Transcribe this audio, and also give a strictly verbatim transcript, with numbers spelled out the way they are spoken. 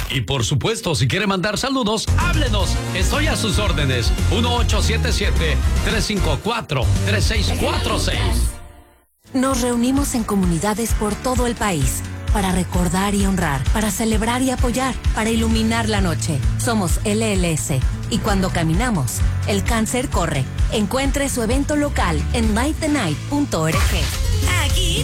Y por supuesto, si quiere mandar saludos, háblenos. Estoy a sus órdenes. uno ocho siete siete, tres cinco cuatro, tres seis cuatro seis. Nos reunimos en comunidades por todo el país para recordar y honrar, para celebrar y apoyar, para iluminar la noche. Somos L L S y cuando caminamos, el cáncer corre. Encuentre su evento local en light the night punto org. Aquí